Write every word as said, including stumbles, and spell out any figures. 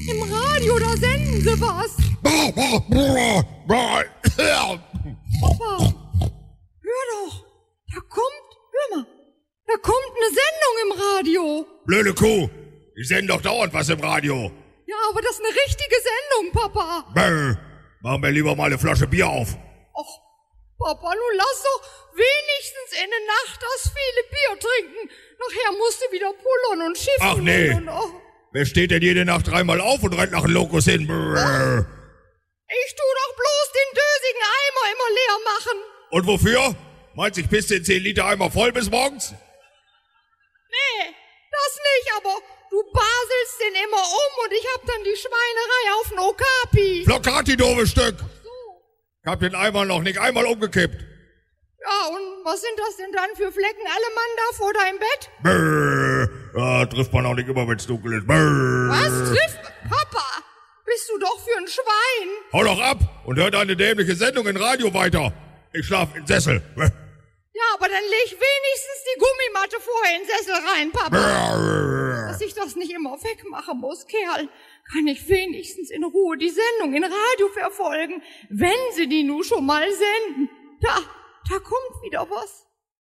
Im Radio, da senden sie was. Papa, hör doch. Da kommt, hör mal, da kommt eine Sendung im Radio. Blöde Kuh, die senden doch dauernd was im Radio. Ja, aber das ist eine richtige Sendung, Papa. Brr, machen wir lieber mal eine Flasche Bier auf. Och, Papa, nun lass doch wenigstens in der Nacht das viele Bier trinken. Nachher musst du wieder pullern und schiffen. Ach nee, und, oh. Wer steht denn jede Nacht dreimal auf und rennt nach dem Lokus hin? Brr. Ich tu doch bloß den dösigen Eimer immer leer machen. Und wofür? Meinst du, ich pisse den zehn Liter Eimer voll bis morgens? Nee, das nicht, aber du baselst den immer um und ich hab dann die Schweinerei auf den Okapi. Flocati, doofes Stück. Ach so. Ich hab den Eimer noch nicht einmal umgekippt. Ja, und was sind das denn dann für Flecken alle Mann da vor deinem Bett? Brr. Ja, trifft man auch nicht immer, wenn's dunkel ist. Brr. Was trifft? Papa, bist du doch für ein Schwein. Hau doch ab und hör deine dämliche Sendung im Radio weiter. Ich schlaf im Sessel. Brr. Ja, aber dann leg wenigstens die Gummimatte vorher in den Sessel rein, Papa. Brr. Dass ich das nicht immer wegmachen muss, Kerl, kann ich wenigstens in Ruhe die Sendung in Radio verfolgen, wenn sie die nun schon mal senden. Da, da kommt wieder was.